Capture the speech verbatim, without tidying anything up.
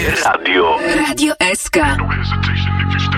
Radio. Radio S K. No hesitation if you